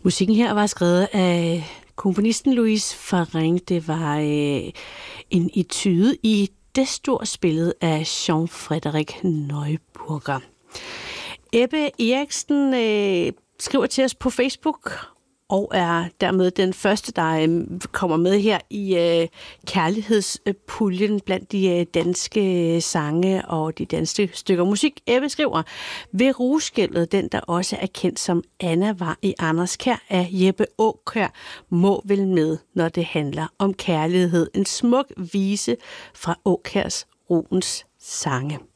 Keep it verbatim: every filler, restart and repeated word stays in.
Musikken her var skrevet af komponisten Louise Farrenc. Det var øh, en etude i D-dur spillet af Jean-Frédéric Neuburger. Ebbe Eriksen øh, skriver til os på Facebook og er dermed den første, der øh, kommer med her i øh, kærlighedspuljen blandt de øh, danske sange og de danske stykker musik. Ebbe skriver, ved Rugeskældet, den der også er kendt som Anna var i Anders Kjær af Jeppe Aakjær, må vel med, når det handler om kærlighed. En smuk vise fra Aakjærs Roens sange.